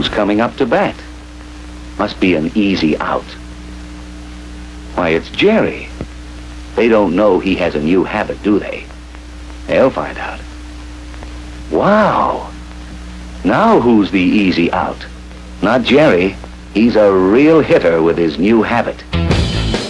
who's coming up to bat? Must be an easy out. Why, it's Jerry. They don't know he has a new habit, do they? They'll find out. Wow! Now who's the easy out? Not Jerry. He's a real hitter with his new habit.